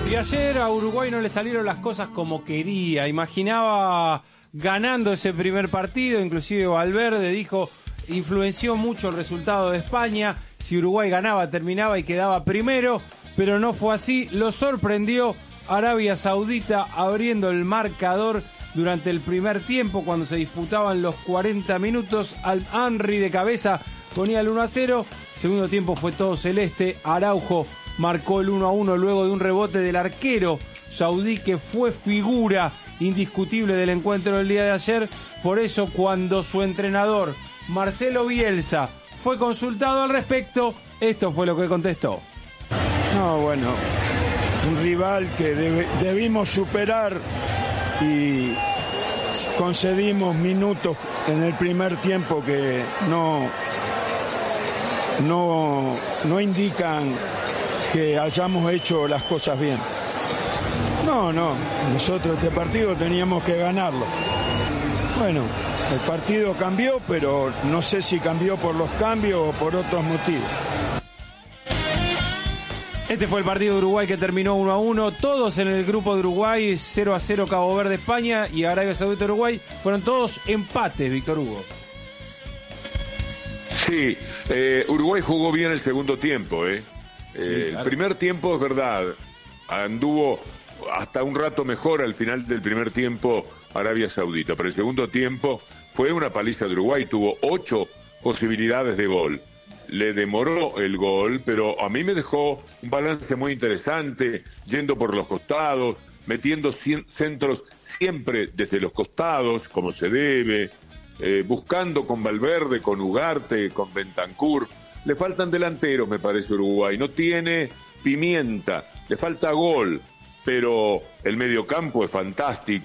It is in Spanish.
Y ayer a Uruguay no le salieron las cosas como quería. Imaginaba ganando ese primer partido, inclusive Valverde dijo, influenció mucho el resultado de España. Si Uruguay ganaba, terminaba y quedaba primero, pero no fue así. Lo sorprendió Arabia Saudita abriendo el marcador durante el primer tiempo, cuando se disputaban los 40 minutos. Al-Henry de cabeza ponía el 1-0. Segundo tiempo fue todo celeste. Araujo marcó el 1-1 luego de un rebote del arquero saudí, que fue figura indiscutible del encuentro del día de ayer. Por eso, cuando su entrenador Marcelo Bielsa fue consultado al respecto, esto fue lo que contestó. No, bueno, un rival que debimos superar y concedimos minutos en el primer tiempo que no indican que hayamos hecho las cosas bien. No, nosotros este partido teníamos que ganarlo. Bueno, el partido cambió, pero no sé si cambió por los cambios o por otros motivos. Este fue el partido de Uruguay que terminó 1-1. Todos en el grupo de Uruguay, 0-0 Cabo Verde, España y Arabia Saudita, Uruguay, fueron todos empates, Víctor Hugo. Sí, Uruguay jugó bien el segundo tiempo, Sí, claro. El primer tiempo, es verdad, anduvo hasta un rato mejor al final del primer tiempo Arabia Saudita, pero el segundo tiempo fue una paliza de Uruguay, tuvo 8 posibilidades de gol. Le demoró el gol, pero a mí me dejó un balance muy interesante, yendo por los costados, metiendo centros siempre desde los costados, como se debe, buscando con Valverde, con Ugarte, con Bentancur. Le faltan delanteros, me parece, Uruguay. No tiene pimienta, le falta gol, pero el mediocampo es fantástico.